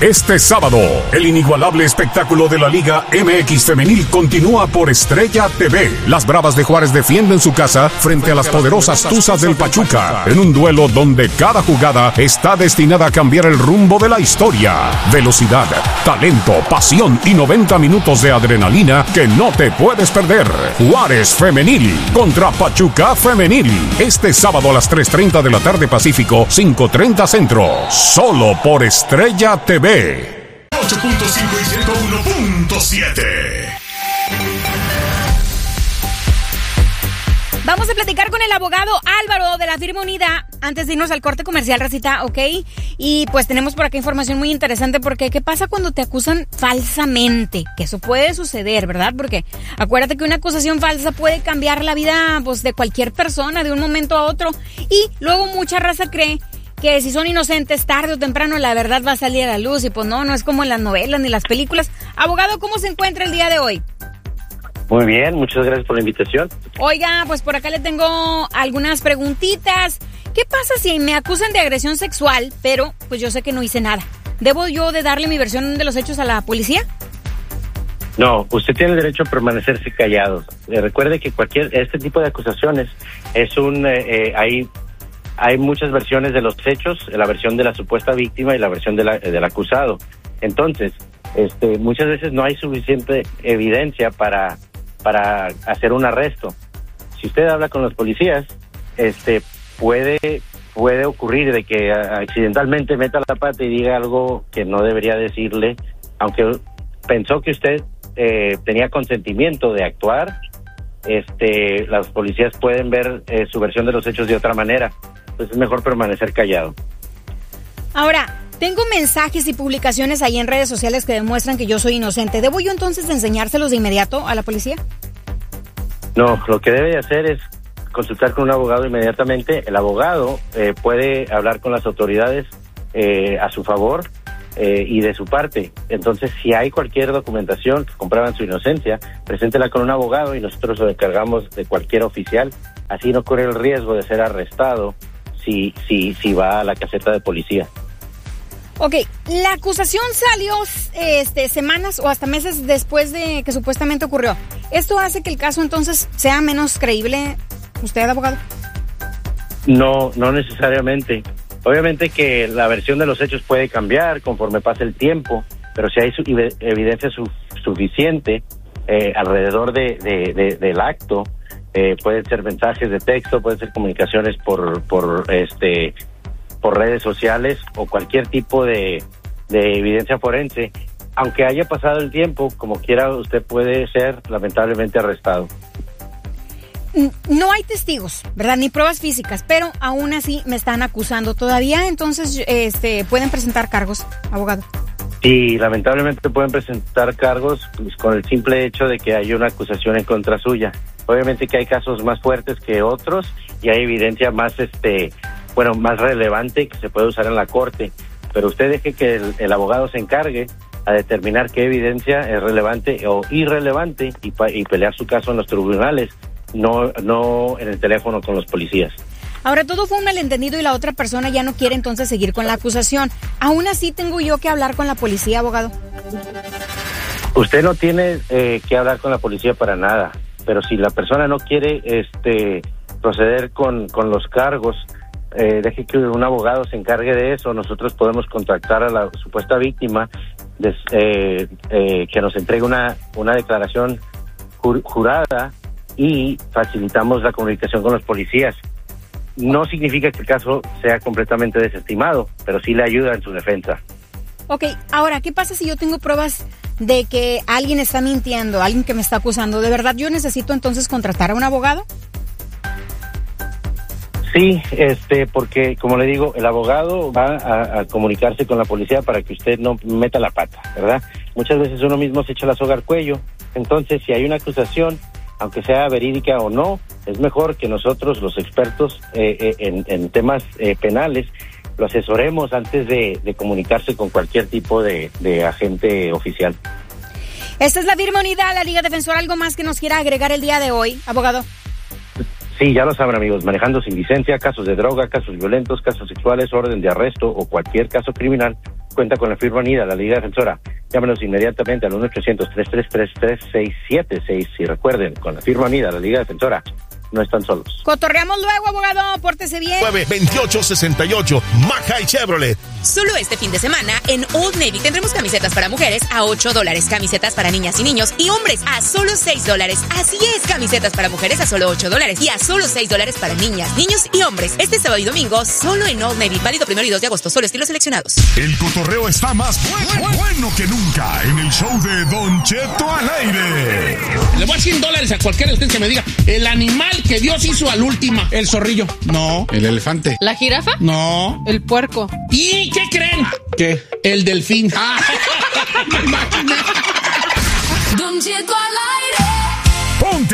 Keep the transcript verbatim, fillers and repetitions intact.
Este sábado, el inigualable espectáculo de la Liga M X Femenil continúa por Estrella T V. Las Bravas de Juárez defienden su casa frente a las poderosas Tuzas del Pachuca, en un duelo donde cada jugada está destinada a cambiar el rumbo de la historia. Velocidad, talento, pasión y noventa minutos de adrenalina que no te puedes perder. Juárez Femenil contra Pachuca Femenil. Este sábado a las tres treinta de la tarde Pacífico, cinco treinta Centro. Solo por Estrella T V. ocho punto cinco y ciento uno punto siete. Vamos a platicar con el abogado Álvaro de la firma Unida antes de irnos al corte comercial, Racita, ¿ok? Y pues tenemos por acá información muy interesante porque ¿qué pasa cuando te acusan falsamente? Que eso puede suceder, ¿verdad? Porque acuérdate que una acusación falsa puede cambiar la vida pues, de cualquier persona de un momento a otro y luego mucha raza cree que si son inocentes, tarde o temprano la verdad va a salir a la luz y pues no, no es como en las novelas ni las películas. Abogado, ¿cómo se encuentra el día de hoy? Muy bien, muchas gracias por la invitación. Oiga, pues por acá le tengo algunas preguntitas. ¿Qué pasa si me acusan de agresión sexual, pero pues yo sé que no hice nada? ¿Debo yo de darle mi versión de los hechos a la policía? No, usted tiene el derecho a permanecerse callado. Eh, recuerde que cualquier este tipo de acusaciones es un... Eh, eh, hay, hay muchas versiones de los hechos, la versión de la supuesta víctima y la versión de la, del acusado. Entonces, este, muchas veces no hay suficiente evidencia para... para hacer un arresto. Si usted habla con los policías, este puede puede ocurrir de que accidentalmente meta la pata y diga algo que no debería decirle, aunque pensó que usted eh, tenía consentimiento de actuar. Este, los policías pueden ver eh, su versión de los hechos de otra manera. Entonces es mejor permanecer callado. Ahora, tengo mensajes y publicaciones ahí en redes sociales que demuestran que yo soy inocente. ¿Debo yo entonces enseñárselos de inmediato a la policía? No, lo que debe de hacer es consultar con un abogado inmediatamente. El abogado eh, puede hablar con las autoridades eh, a su favor eh, y de su parte. Entonces, si hay cualquier documentación que comprueban su inocencia, preséntela con un abogado y nosotros lo encargamos de cualquier oficial. Así no corre el riesgo de ser arrestado si, si, si va a la caseta de policía. Ok, la acusación salió este, semanas o hasta meses después de que supuestamente ocurrió. ¿Esto hace que el caso entonces sea menos creíble, usted, abogado? No, no necesariamente. Obviamente que la versión de los hechos puede cambiar conforme pase el tiempo, pero si hay su, evidencia su, suficiente eh, alrededor de, de, de, del acto, eh, pueden ser mensajes de texto, pueden ser comunicaciones por, por este... por redes sociales o cualquier tipo de, de evidencia forense, aunque haya pasado el tiempo, como quiera, usted puede ser lamentablemente arrestado. No hay testigos, ¿verdad? Ni pruebas físicas, pero aún así me están acusando todavía, entonces este, ¿pueden presentar cargos, abogado? Sí, lamentablemente pueden presentar cargos pues, con el simple hecho de que hay una acusación en contra suya. Obviamente que hay casos más fuertes que otros y hay evidencia más este bueno, más relevante que se puede usar en la corte, pero usted deje que el, el abogado se encargue a determinar qué evidencia es relevante o irrelevante y, pa, y pelear su caso en los tribunales, no, no en el teléfono con los policías. Ahora, todo fue un malentendido y la otra persona ya no quiere entonces seguir con la acusación. Aún así, ¿tengo yo que hablar con la policía, abogado? Usted no tiene eh, que hablar con la policía para nada, pero si la persona no quiere este proceder con, con los cargos, Eh, deje que un abogado se encargue de eso. Nosotros podemos contactar a la supuesta víctima de, eh, eh, que nos entregue una, una declaración jur, jurada y facilitamos la comunicación con los policías. No significa que el caso sea completamente desestimado, pero sí le ayuda en su defensa. Ok, ahora, ¿qué pasa si yo tengo pruebas de que alguien está mintiendo, alguien que me está acusando? ¿De verdad yo necesito entonces contratar a un abogado? Sí, este, porque como le digo, el abogado va a, a comunicarse con la policía para que usted no meta la pata, ¿verdad? Muchas veces uno mismo se echa la soga al cuello. Entonces, si hay una acusación, aunque sea verídica o no, es mejor que nosotros, los expertos eh, eh, en, en temas eh, penales, lo asesoremos antes de, de comunicarse con cualquier tipo de, de agente oficial. Esta es la firma Unida, la Liga Defensora. ¿Algo más que nos quiera agregar el día de hoy, abogado? Sí, ya lo saben, amigos, manejando sin licencia, casos de droga, casos violentos, casos sexuales, orden de arresto o cualquier caso criminal, cuenta con la firma unida, la Liga Defensora. Llámenos inmediatamente al uno ochocientos, tres tres tres, tres seis siete seis. Y recuerden, con la firma unida, la Liga Defensora, no están solos. Cotorreamos luego, abogado, pórtese bien. nueve veintiocho sesenta y ocho, Mackay Chevrolet. Solo este fin de semana en Old Navy tendremos camisetas para mujeres a ocho dólares, camisetas para niñas y niños y hombres a solo seis dólares. Así es, camisetas para mujeres a solo ocho dólares y a solo seis dólares para niñas, niños y hombres. Este sábado y domingo solo en Old Navy, válido primero y dos de agosto, solo estilos seleccionados. El cotorreo está más bueno, bueno que nunca en el show de Don Cheto al aire. Le voy a cien dólares a cualquiera de ustedes que me diga el animal que Dios hizo al última. El zorrillo. No. El elefante. ¿La jirafa? No. El puerco. ¿Y qué creen? ¿Qué? El delfín. Don Cheto al